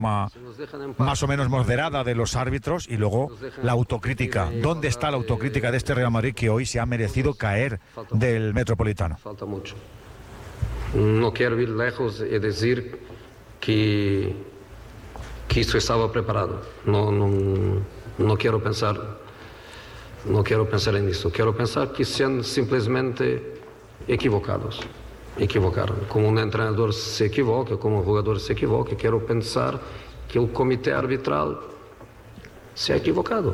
más o menos moderada de los árbitros, y luego la autocrítica. ¿Dónde está la autocrítica de este Real Madrid que hoy se ha merecido caer del Metropolitano? Falta mucho. No quiero ir lejos y decir que esto estaba preparado. No quiero pensar en esto. Quiero pensar que sean simplemente equivocaron. Como un entrenador se equivoca, como un jugador se equivoca, quiero pensar que el comité arbitral se ha equivocado.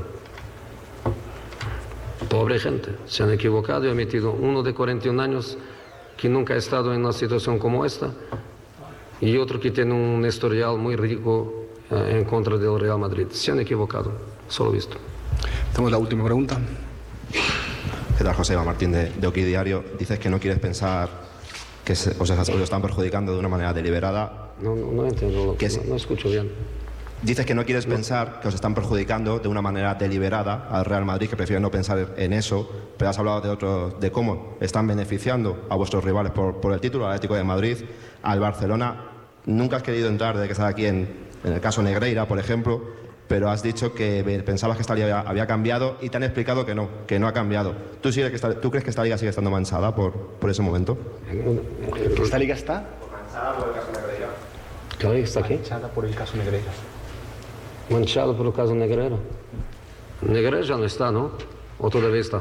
Pobre gente, se han equivocado y han metido uno de 41 años que nunca ha estado en una situación como esta y otro que tiene un historial muy rico en contra del Real Madrid. Se han equivocado, solo visto. Tenemos la última pregunta. ¿Qué tal, José Martín de Oki Diario? Dices que no quieres pensar que os están perjudicando de una manera deliberada. No entiendo, no escucho bien. Dices que no quieres pensar que os están perjudicando de una manera deliberada al Real Madrid, que prefieres no pensar en eso, pero has hablado de cómo están beneficiando a vuestros rivales por el título, al Atlético de Madrid, al Barcelona. Nunca has querido entrar desde que estás aquí en el caso Negreira, por ejemplo, pero has dicho que pensabas que esta liga había cambiado y te han explicado que no ha cambiado. ¿Tú crees que esta liga sigue estando manchada por ese momento? ¿Esta liga está? Manchada por el caso Negreira. ¿Qué liga está aquí? Manchada por el caso Negreira. Manchado por el caso Negreira. Negreira ya no está, ¿no? ¿O todavía está?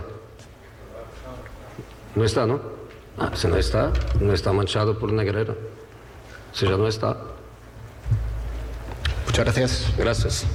No está, ¿no? Si no está manchado por Negreira. Si ya no está. Muchas gracias. Gracias.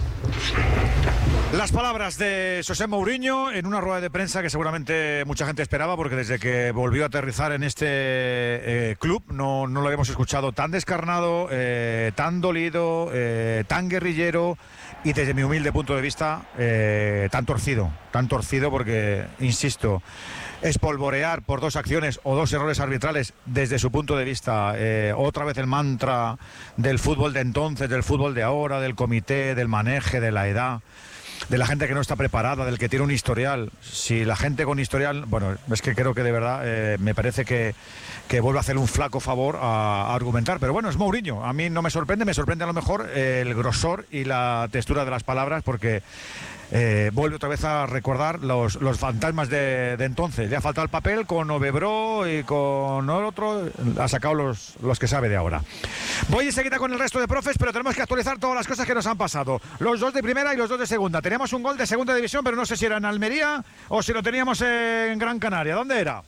Las palabras de José Mourinho en una rueda de prensa que seguramente mucha gente esperaba, porque desde que volvió a aterrizar en este club no lo habíamos escuchado tan descarnado, tan dolido, tan guerrillero y, desde mi humilde punto de vista, tan torcido porque, insisto, espolvorear por dos acciones o dos errores arbitrales desde su punto de vista, otra vez el mantra del fútbol de entonces, del fútbol de ahora, del comité, del maneje, de la edad, de la gente que no está preparada, del que tiene un historial. Si la gente con historial, bueno, es que creo que de verdad me parece que vuelve a hacer un flaco favor a argumentar, pero bueno, es Mourinho. A mí no me sorprende a lo mejor el grosor y la textura de las palabras, porque vuelve otra vez a recordar los fantasmas de entonces. Le ha faltado el papel con Ovebró y con otro, ha sacado los que sabe de ahora. Voy enseguida con el resto de profes, pero tenemos que actualizar todas las cosas que nos han pasado. Los dos de primera y los dos de segunda. Teníamos un gol de segunda división, pero no sé si era en Almería o si lo teníamos en Gran Canaria. ¿Dónde era?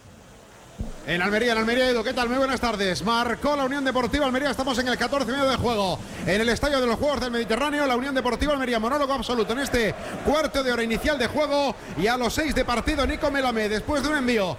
En Almería, Edu, ¿qué tal? Muy buenas tardes. Marcó la Unión Deportiva Almería, estamos en el 14 de juego. En el Estadio de los Juegos del Mediterráneo, la Unión Deportiva Almería, monólogo absoluto en este cuarto de hora inicial de juego. Y a los 6 de partido, Nico Melamed, después de un envío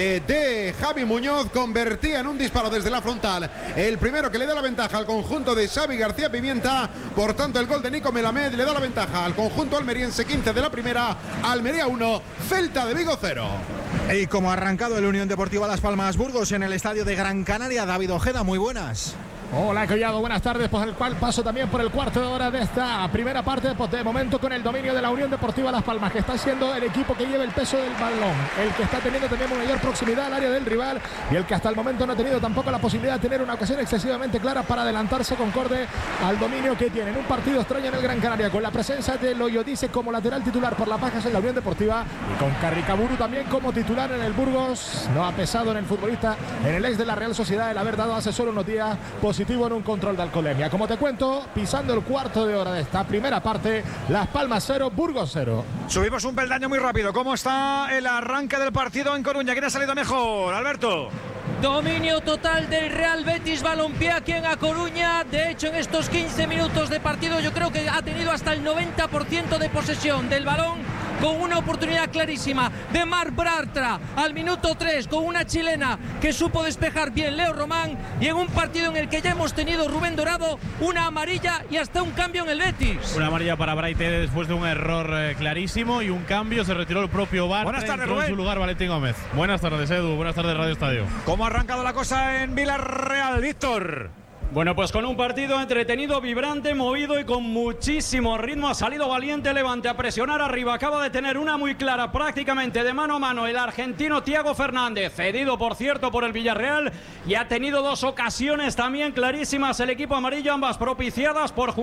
de Javi Muñoz, convertía en un disparo desde la frontal. El primero que le da la ventaja al conjunto de Xavi García Pimienta. Por tanto, el gol de Nico Melamed le da la ventaja al conjunto almeriense. 15 de la primera, Almería 1, Celta de Vigo 0. Y como ha arrancado el Unión Deportiva Las Palmas Burgos en el estadio de Gran Canaria, David Ojeda, muy buenas. Hola Collado, buenas tardes, pues el cual paso también por el cuarto de hora de esta primera parte, pues de momento con el dominio de la Unión Deportiva Las Palmas, que está siendo el equipo que lleva el peso del balón, el que está teniendo también una mayor proximidad al área del rival y el que hasta el momento no ha tenido tampoco la posibilidad de tener una ocasión excesivamente clara para adelantarse concorde al dominio que tiene en un partido extraño en el Gran Canaria, con la presencia de Loyodice como lateral titular por las bajas en la Unión Deportiva y con Carricaburu también como titular en el Burgos. No ha pesado en el futbolista, en el ex de la Real Sociedad, el haber dado hace solo unos días positivo en un control de alcoholemia. Como te cuento, pisando el cuarto de hora de esta primera parte, Las Palmas 0, Burgos 0. Subimos un peldaño muy rápido. ¿Cómo está el arranque del partido en Coruña? ¿Quién ha salido mejor, Alberto? Dominio total del Real Betis Balompié aquí en A Coruña. De hecho, en estos 15 minutos de partido yo creo que ha tenido hasta el 90% de posesión del balón, con una oportunidad clarísima de Marc Bartra al minuto 3 con una chilena que supo despejar bien Leo Román, y en un partido en el que ya hemos tenido, Rubén Dorado, una amarilla y hasta un cambio en el Betis. Una amarilla para Braite después de un error clarísimo y un cambio, se retiró el propio Bartra. Buenas tardes, entró Rubén. En su lugar Valentín Gómez. Buenas tardes, Edu, buenas tardes, Radio Estadio. ¿Cómo ha arrancado la cosa en Villarreal, Víctor? Bueno, pues con un partido entretenido, vibrante, movido y con muchísimo ritmo. Ha salido valiente Levante a presionar arriba. Acaba de tener una muy clara, prácticamente de mano a mano, el argentino Thiago Fernández, cedido por cierto por el Villarreal, y ha tenido dos ocasiones también clarísimas el equipo amarillo, ambas propiciadas por